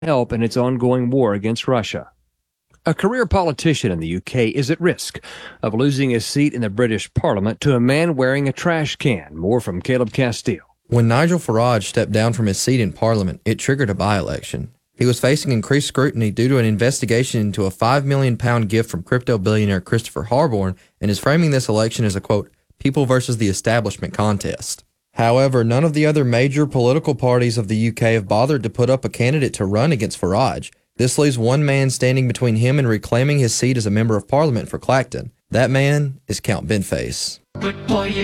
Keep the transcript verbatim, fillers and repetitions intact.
help in its ongoing war against Russia. A career politician in the U K is at risk of losing his seat in the British Parliament to a man wearing a trash can. More from Caleb Castile. When Nigel Farage stepped down from his seat in Parliament, it triggered a by-election. He was facing increased scrutiny due to an investigation into a five million pound gift from crypto billionaire Christopher Harborne, and is framing this election as a, quote, people versus the establishment contest. However, none of the other major political parties of the U K have bothered to put up a candidate to run against Farage. This leaves one man standing between him and reclaiming his seat as a member of Parliament for Clacton. That man is Count Benface.